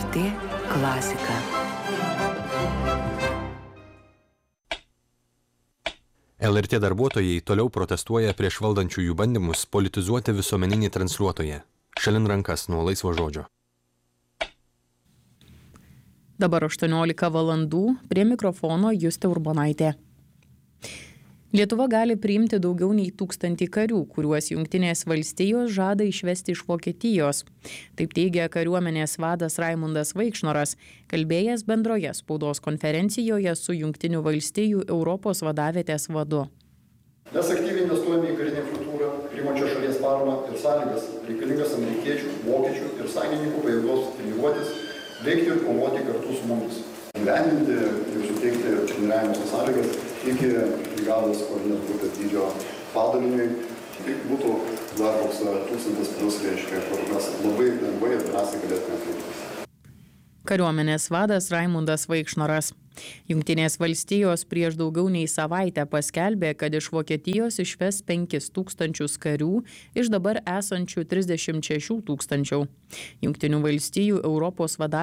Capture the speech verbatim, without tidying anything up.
T klasika. L R T darbuotojai toliau protestuoja prieš valdančiųjų bandymus politizuoti visuomeninį transliuotoją. Šalin rankas nuo laisvo žodžio. Dabar aštuoniolika valandų, prie mikrofono Justė Urbonaitė. Lietuva gali priimti daugiau nei tūkstantį karių, kuriuos Jungtinės valstijos žada išvesti iš Vokietijos. Taip teigia kariuomenės vadas Raimundas Vaikšnoras, kalbėjęs bendroje spaudos konferencijoje su Jungtinių valstijų Europos vadavietės vadu. Mes aktyviai investuojame į karinę infrastruktūrą, priimančios šalies paramą ir sąlygas reikalingas amerikiečių, vokiečių ir sąjungininkų pajėgos treniruotis, veikti ir kovoti kartu su mumis. Įgyvendinti ir suteikti treniravimo sąlygas iki brigados kovinės grupės dydžio padaliniui. Tai būtų dar koks tūkstantis plus, reiškia, kur mes labai lengvai ir drąsiai galėtume kreiptis. Kariuomenės vadas Raimundas Vaikšnoras. Jungtinės valstijos prieš daugiau nei savaitę paskelbė, kad iš Vokietijos išves penkis tūkstančius karių iš dabar esančių trisdešimt šešių tūkstančių. Jungtinių valstijų Europos vadovybės